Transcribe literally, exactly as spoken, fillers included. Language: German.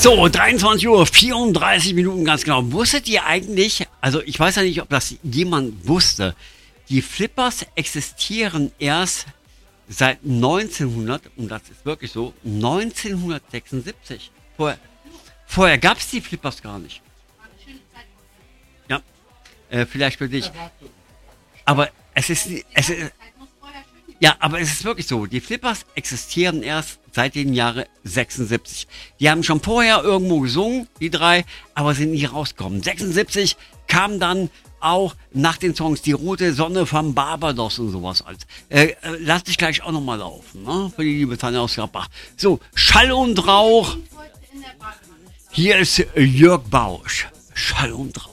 So, dreiundzwanzig Uhr vierunddreißig Minuten ganz genau. Wusstet ihr eigentlich, also ich weiß ja nicht, ob das jemand wusste, die Flippers existieren erst seit neunzehnhundert, und das ist wirklich so, neunzehnhundertsechsundsiebzig. Vorher, vorher gab es die Flippers gar nicht. Ja, äh, vielleicht für dich. Aber es ist, es ist, ja, aber es ist wirklich so, die Flippers existieren erst seit dem Jahre sechsundsiebzig. Die haben schon vorher irgendwo gesungen, die drei, aber sind nie rausgekommen. sechsundsiebzig kam dann auch nach den Songs Die rote Sonne von Barbados und sowas als. Äh, äh, lass dich gleich auch nochmal laufen, ne? Für die liebe Tanja aus Gladbach. So, Schall und Rauch. Hier ist Jörg Bausch. Schall und Rauch.